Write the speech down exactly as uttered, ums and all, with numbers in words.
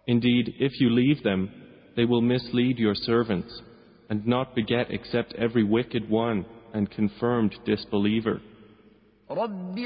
Indeed, if you leave them, they will mislead your servants, and not beget except every wicked one and confirmed disbeliever.